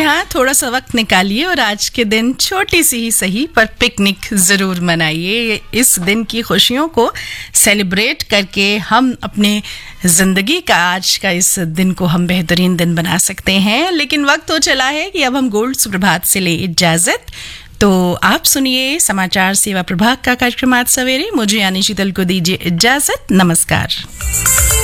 हाँ, थोड़ा सा वक्त निकालिए और आज के दिन छोटी सी ही सही पर पिकनिक ज़रूर मनाइए। इस दिन की खुशियों को सेलिब्रेट करके हम अपने ज़िंदगी का आज का इस दिन को हम बेहतरीन दिन बना सकते हैं। लेकिन वक्त तो चला है कि अब हम गोल्ड सुप्रभात से ले इजाज़त। तो आप सुनिए समाचार सेवा प्रभाग का कार्यक्रम आज सवेरे। मुझे यानी शीतल को दीजिए इजाज़त। नमस्कार।